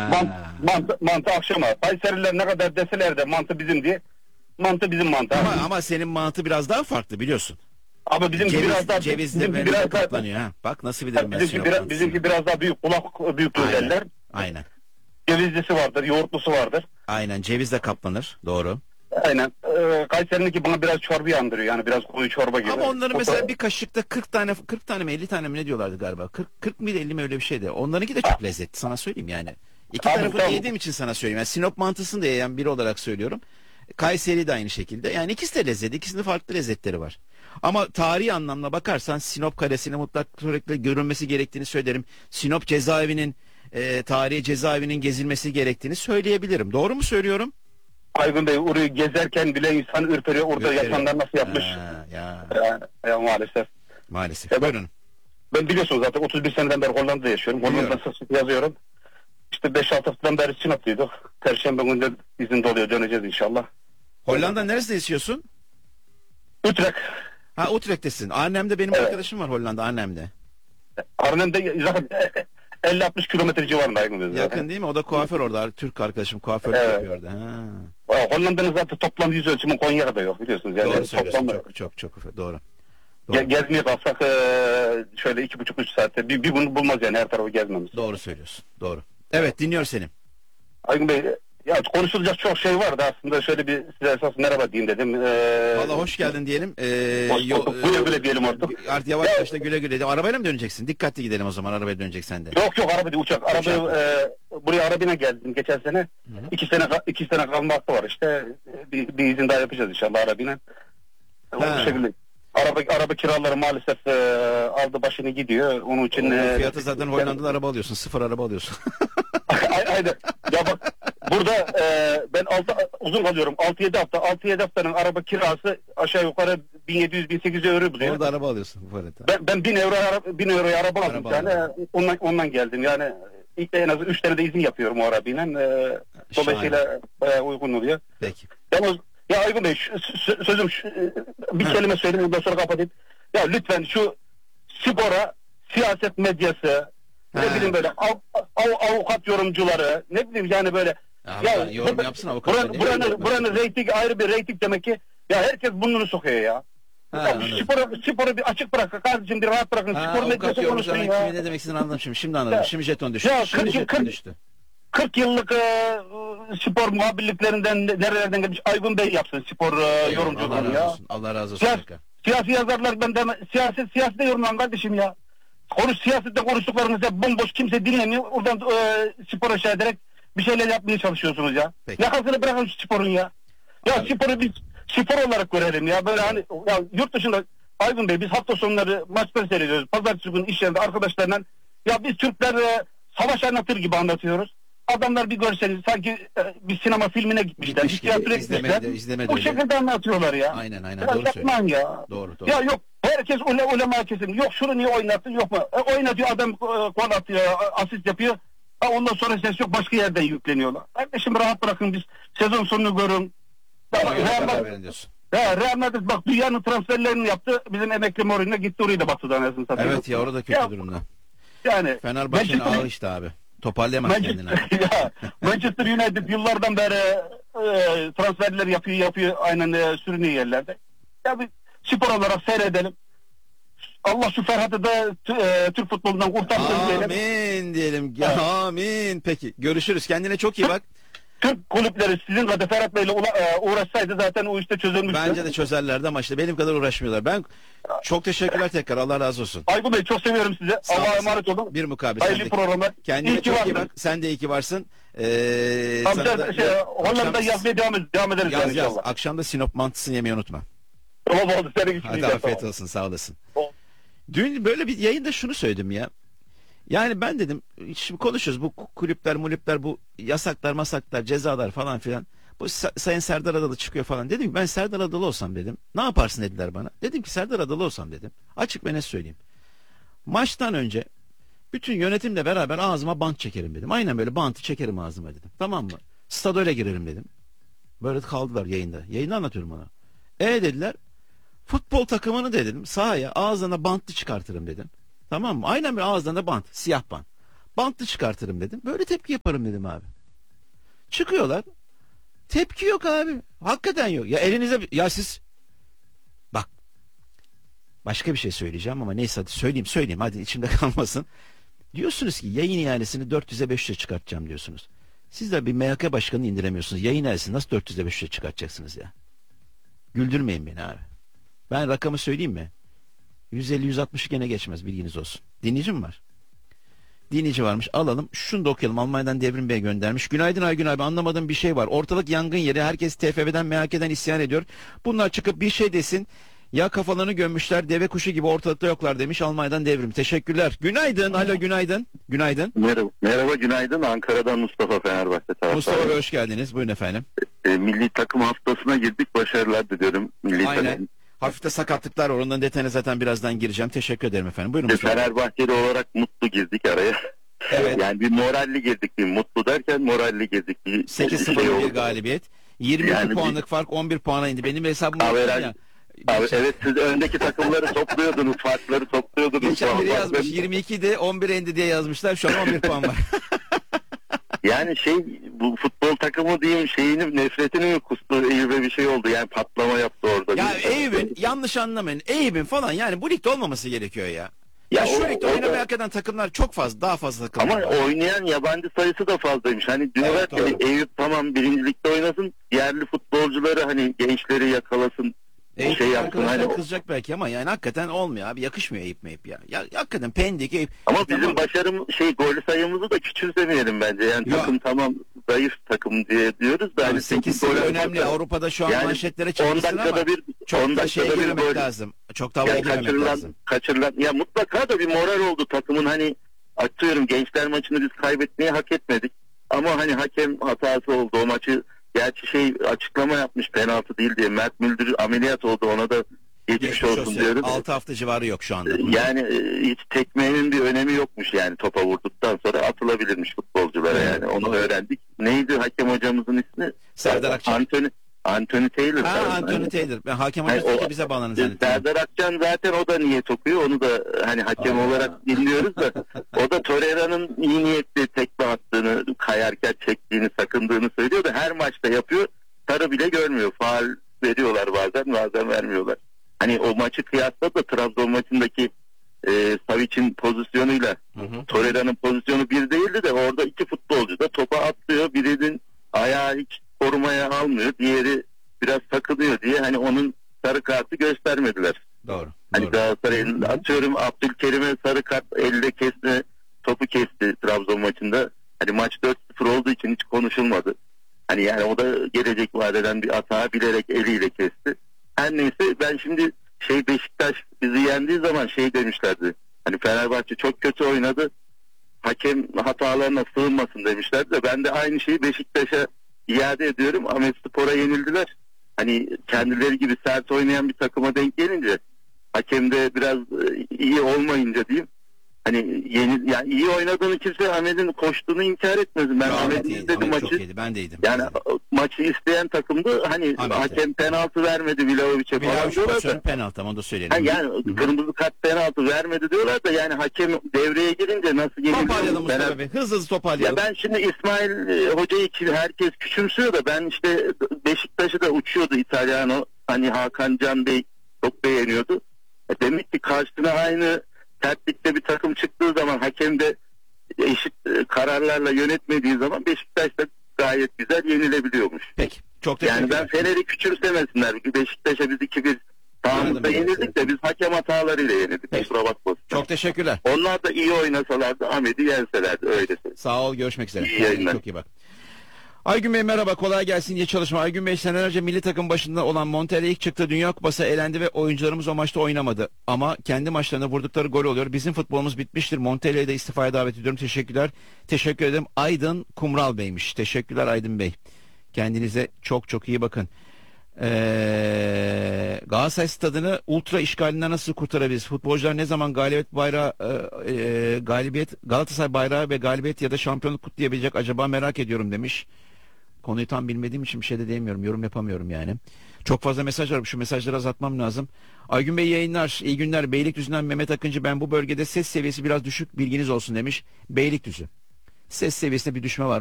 Mantı akşama. Kayseriler ne kadar deseler de mantı bizim diye. Mantı bizim mantı. Ama senin mantı biraz daha farklı biliyorsun. Ama bizimki biraz daha cevizle böyle kaplanıyor ha. Bak nasıl bilirim ben bizimki biraz daha büyük, kulak büyüklüğü derler. Aynen. Cevizlisi vardır, yoğurtlusu vardır. Aynen, cevizle kaplanır. Doğru. Aynen. Kayseri'ninki bana biraz çorba andırıyor. Yani biraz koyu çorba gibi. Ama onların mesela bir kaşıkta 40 tane mi 50 tane mi ne diyorlardı galiba. 40 mıydı 50 mi öyle bir şeydi. Onlarınki de çok lezzetli sana söyleyeyim yani. İki tarafı da yediğim için sana söyleyeyim. Yani Sinop mantısını da yiyen biri olarak söylüyorum. Kayseri de aynı şekilde. Yani ikisi de lezzetli. İkisinin farklı lezzetleri var. Ama tarihi anlamda bakarsan Sinop Kalesi'ne mutlaka sürekli görünmesi gerektiğini söylerim. Sinop cezaevinin tarihi cezaevinin gezilmesi gerektiğini söyleyebilirim. Doğru mu söylüyorum? Aygün Bey, orayı gezerken bile insan ürperiyor. Orada yapanlar nasıl yapmış? Ya maalesef. Maalesef. Buyurun. Ben biliyorsunuz zaten 31 seneden beri Hollanda'da yaşıyorum. Hollanda'da sık yazıyorum. İşte 5-6 haftadan beri Sinop'luyduk. Perşembe günü izinde oluyor, döneceğiz inşallah. Hollanda neresinde yaşıyorsun? Utrecht. Ha, Utrecht'tesin. Arnhem'de benim arkadaşım var Hollanda, Arnhem'de. Arnhem'de zaten 50-60 kilometre civarında. Yakın değil mi? O da kuaför orada. Türk arkadaşım kuaförlük yapıyor orada. Hollanda'nın zaten toplam yüz ölçümü Konya'da yok biliyorsunuz. Yani doğru söylüyorsun. Toplam... Çok doğru. Gezmeye kalksak şöyle 2,5-3 saatte bir bunu bulmaz yani, her tarafı gezmemiz. Doğru söylüyorsun. Doğru. Evet, dinliyor seni. Aygün Bey, ya konuşulacak çok şey vardı aslında. Şöyle bir size esas merhaba diyeyim dedim. Valla hoş geldin diyelim. Güle güle diyelim artık. Artık yavaş yavaş da güle güle. Arabayla mı döneceksin? Dikkatli gidelim o zaman, arabaya döneceksen de. Yok araba değil, uçak. Buraya arabine geldim geçen sene. Hı-hı. 2 sene kalma hakkı var işte. Bir izin daha yapacağız inşallah arabine. Bu şekilde. Araba kiraları maalesef aldı başını gidiyor. Onun için fiyatı zaten Hollanda'da araba alıyorsun. Sıfır araba alıyorsun. Aynen. Ya bak burada ben uzun kalıyorum. 6-7 hafta. 6-7 haftanın araba kirası aşağı yukarı 1700-1800 euro buluyor. Orada araba alıyorsun. Ben 1000 euroya araba aldım. Yani ondan geldim. Yani ilk de en az 3 tane de izin yapıyorum o arabayla. Dolayısıyla bayağı uygun oluyor. Peki. Ya Aygün Bey, sözüm bir kelime söyleyeyim, ondan sonra kapatayım. Ya lütfen şu spora, siyaset medyası, ne bileyim böyle avukat yorumcuları, ne bileyim yani böyle. Ya yorum yapsın avukat. Buranın reyting ayrı bir reyting demek ki. Ya herkes burnunu sokuyor ya. Sporu bir açık bırak kardeşim, bir rahat bırakın. Spor medyası konuşsun ya. Ne demek istediğini anladım şimdi anladım. Şimdi jeton düştü. Ya 40 yıllık spor muhabirliklerinden nerelerden gelmiş Aygün Bey yapsın spor yorumculuğunu ya. Allah razı olsun. Siyasi yazarlar siyasete yorumlan kardeşim ya. Siyasette konuştuklarınız hep bomboş, kimse dinlemiyor. Oradan spora şey ederek bir şeyler yapmaya çalışıyorsunuz ya. Peki. Yakasını bırakın şu sporun ya. Ya sporu biz spor olarak görelim ya. Böyle hani ya yurt dışında Aygün Bey biz hafta sonları maçları seyrediyoruz. Pazartesi günü iş yerinde arkadaşlarla ya biz Türkler savaş anlatır gibi anlatıyoruz. Adamlar bir görseniz sanki bir sinema filmine gitmişler. Bir tiyatro etmişler. O şekilde anlatıyorlar ya. Aynen. Ya doğru söylüyorsun. Ya. Doğru. Ya yok herkes ulema kesim. Yok şunu niye oynattın, yok mu? Oynatıyor adam, gol atıyor, asist yapıyor. Ondan sonra ses yok, başka yerden yükleniyorlar. Kardeşim rahat bırakın, biz sezon sonunu görün. Real Madrid bak dünyanın transferlerini yaptı. Bizim emekli Mourinho gitti orayı da batıdan yazın satıyor. Evet ya, orada kötü durumda. Yani Fenerbahçe'nin ağı işte abi. Toparlayamaz kendini. Manchester United yıllardan beri transferler yapıyor aynen sürünüyor yerlerde. Ya bir spor olarak seyredelim. Allah şu Ferhat'ı da Türk futbolundan kurtarsın diyelim. Amin diyelim. Amin. Peki görüşürüz. Kendine çok iyi bak. Türk kulüpleri sizin kadar Ferhat Bey'le uğraşsaydı zaten o işte çözülmüştü. Bence de çözerlerdi ama işte benim kadar uğraşmıyorlar. Ben çok teşekkürler tekrar. Allah razı olsun. Aygün Bey çok seviyorum sizi. Allah'a emanet olun. Bir mukabil. Hayırlı programlar. Kendine çok iyi bak. Sen de iyi ki varsın. Hollanda'da yazmaya devam ederiz. Yaz. Akşam da Sinop mantısını yemeyi unutma. Tamam oldu. Hadi afiyet olsun. Sağ olasın. Dün böyle bir yayında şunu söyledim ya. Yani ben dedim, şimdi konuşuyoruz bu kulüpler, bu yasaklar, masaklar, cezalar falan filan. Bu Sayın Serdar Adalı çıkıyor falan. Dedim ki ben Serdar Adalı olsam dedim. Ne yaparsın dediler bana. Dedim ki Serdar Adalı olsam dedim. Açık ve net söyleyeyim. Maçtan önce bütün yönetimle beraber ağzıma bant çekerim dedim. Aynen böyle bantı çekerim ağzıma dedim. Tamam mı? Stada öyle girerim dedim. Böyle kaldılar yayında. Yayında anlatıyorum ona. Dediler. Futbol takımını dedim sahaya ağzına bantlı çıkartırım dedim. Tamam mı? Aynen bir ağızlarında bant. Siyah bant. Bantlı çıkartırım dedim. Böyle tepki yaparım dedim abi. Çıkıyorlar. Tepki yok abi. Hakikaten yok. Ya elinize ya siz bak başka bir şey söyleyeceğim ama neyse hadi söyleyeyim hadi içimde kalmasın. Diyorsunuz ki yayın ihalesini 400'e 500'e çıkartacağım diyorsunuz. Siz de bir MHK başkanını indiremiyorsunuz. Yayın ihalesini nasıl 400'e 500'e çıkartacaksınız ya? Güldürmeyin beni abi. Ben rakamı söyleyeyim mi? 150-160'ı gene geçmez, bilginiz olsun. Dinleyici mi var? Dinleyici varmış, alalım. Şunu da okuyalım. Almanya'dan Devrim Bey göndermiş. Günaydın Aygün abi, anlamadığım bir şey var. Ortalık yangın yeri, herkes TFF'den MHK'den isyan ediyor. Bunlar çıkıp bir şey desin. Ya kafalarını gömmüşler, deve kuşu gibi ortalıkta yoklar demiş Almanya'dan Devrim. Teşekkürler. Günaydın. Alo, günaydın. Günaydın. Merhaba, günaydın. Ankara'dan Mustafa, Fenerbahçe taraftarı. Mustafa Bey hoş geldiniz. Buyurun efendim. Milli takım haftasına girdik. Başarılar diliyorum. Aynen. Takım. Hafif de sakatlıklar var. Ondan detayına zaten birazdan gireceğim. Teşekkür ederim efendim. Buyurun Mustafa. Fenerbahçeli olarak mutlu girdik araya. Evet. Yani bir moralli girdik. Bir mutlu derken moralli girdik. 8-0 bir galibiyet. 22 yani puanlık fark 11 puana indi. Benim hesabım ya. Evet, siz öndeki takımları topluyordunuz. Farkları topluyordunuz. Geçen biri yazmış 22'de 11 indi diye yazmışlar. Şu an 11 puan var. Yani bu futbol takımı diyeyim nefretini mi kustu, Eyüp'e bir şey oldu. Yani patlama yaptı orada. Ya Eyüp'ün yanlış anlamayın. Eyüp'ün falan yani bu ligde olmaması gerekiyor ya. Ya şu ligde oynamaya hak eden takımlar çok fazla, daha fazla takımlar. Ama oynayan yabancı sayısı da fazlaymış. Hani diyorlar ki Eyüp tamam birinci ligde oynasın, yerli futbolcuları hani gençleri yakalasın. Eyüp arkadaşlar kızacak belki ama yani hakikaten olmuyor abi, yakışmıyor Eyüp ya. Ya hakikaten Pendik Eyüp. Ama bizim gol sayımızı da küçümsemeyelim bence. Yani takım tamam zayıf takım diye diyoruz da. Yani 8-0 önemli. Avrupa'da şu an yani manşetlere çıkmışsın ama çok da girmemek lazım. Çok da havaya girmemek lazım. Kaçırılan ya mutlaka da bir moral oldu takımın, hani atıyorum Gençler maçını biz kaybetmeyi hak etmedik. Ama hani hakem hatası oldu o maçı. Gerçi açıklama yapmış penaltı değil diye. Mert Müldür ameliyat oldu, ona da geçmiş olsun diyoruz. 6 hafta civarı yok şu anda. Yani hiç tekmenin bir önemi yokmuş yani, topa vurduktan sonra atılabilirmiş futbolculara yani. Onu öğrendik. Neydi hakem hocamızın ismi? Serdar Akçay. Anthony Taylor. Anthony Taylor. Ben hakem hocası bize bağlanır zannettim. Serdar Akçay zaten o da niyet okuyor. Onu da hani hakem olarak dinliyoruz da o da Torreira'nın iyi niyetli tekme attığını, kayarken çektiğini, sakındığını söylüyor da her maçta yapıyor. Sarı bile görmüyor. Faul veriyorlar bazen vermiyorlar. Hani o maçı kıyasla da Trabzon maçındaki Savic'in pozisyonuyla Torreira'nın pozisyonu bir değildi de orada iki futbolcu da topa atlıyor. Birinin ayağı hiç korumaya almıyor. Diğeri biraz takılıyor diye hani onun sarı kartı göstermediler. Doğru. Hani Galatasaray'ın atıyorum Abdülkerim'e sarı kart elde kesme, topu kesti Trabzon maçında. Hani maç 4-0 olduğu için hiç konuşulmadı. Hani yani o da gelecek vadeden bir hata, bilerek eliyle kesti. Her neyse ben şimdi Beşiktaş bizi yendiği zaman demişlerdi. Hani Fenerbahçe çok kötü oynadı. Hakem hatalarına sığınmasın demişlerdi de ben de aynı şeyi Beşiktaş'a iade ediyorum. Ahmetspor'a yenildiler. Hani kendileri gibi sert oynayan bir takıma denk gelince, hakem de biraz iyi olmayınca diyeyim. Hani yani iyi oynadığını kimse Ahmet'in koştuğunu inkar etmez. Ben Ahmet'i izledim maçı. Ben de iyiydim. Yani maçı isteyen takımdı. Hani hakem penaltı vermedi Vlahovic'e falan diyorlar da. Penaltı ama onu da söyleyelim. Yani kırmızı kart penaltı vermedi diyorlar da yani hakem devreye girince nasıl geliyor? Toparlayalım Mustafa Bey. Hızlı toparlayalım. Ya ben şimdi İsmail Hoca'yı herkes küçümsüyor da ben Beşiktaş'ı da uçuyordu İtalyano. Hani Hakan Can Bey çok beğeniyordu. Demek ki karşısına aynı sertlikte bir takım çıktığı zaman, hakem de eşit kararlarla yönetmediği zaman Beşiktaş da gayet güzel yenilebiliyormuş. Peki. Çok teşekkür ederim. Yani ben Fener'i küçümsemesinler. Beşiktaş'a biz 2-1 sağımızda yenildik de biz hakem hatalarıyla yenildik. Kusura bakmasın. Çok teşekkürler. Onlar da iyi oynasalardı Ahmet'i yenselerdi. Öyle söyleyeyim. Sağ ol. Görüşmek üzere. İyi yayınlar. Çok iyi bak. Aygün Bey merhaba, kolay gelsin, iyi çalışma. Aygün Bey, senelerce milli takım başında olan Montella ilk çıktı, Dünya Kupası elendi ve oyuncularımız o maçta oynamadı. Ama kendi maçlarında vurdukları gol oluyor. Bizim futbolumuz bitmiştir. Montella'yı da istifaya davet ediyorum. Teşekkürler. Teşekkür ederim. Aydın Kumral Bey'miş. Teşekkürler Aydın Bey. Kendinize çok çok iyi bakın. Galatasaray stadını ultra işgalinden nasıl kurtarabiliriz? Futbolcular ne zaman Galatasaray bayrağı ve galibiyet ya da şampiyonluk kutlayabilecek acaba, merak ediyorum demiş. Konuyu tam bilmediğim için bir şey de diyemiyorum. Yorum yapamıyorum yani. Çok fazla mesaj var. Şu mesajları azaltmam lazım. Aygün Bey yayınlar. İyi günler. Beylikdüzü'nden Mehmet Akıncı. Ben bu bölgede ses seviyesi biraz düşük. Bilginiz olsun demiş. Beylikdüzü. Ses seviyesinde bir düşme var.